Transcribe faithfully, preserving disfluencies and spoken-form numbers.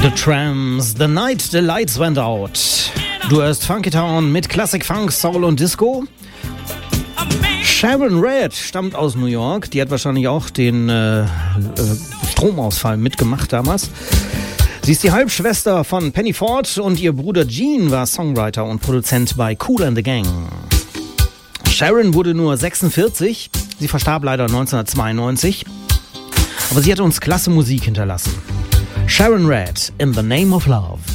The Trams, The Night the Lights Went Out. Du hörst Funky Town mit Classic Funk, Soul und Disco. Sharon Redd stammt aus New York. Die hat wahrscheinlich auch den äh, äh, Stromausfall mitgemacht damals. Sie ist die Halbschwester von Penny Ford und ihr Bruder Gene war Songwriter und Produzent bei Kool and the Gang. Sharon wurde nur sechsundvierzig. Sie verstarb leider neunzehnhundertzweiundneunzig. Aber sie hat uns klasse Musik hinterlassen. Sharon Redd, In the Name of Love.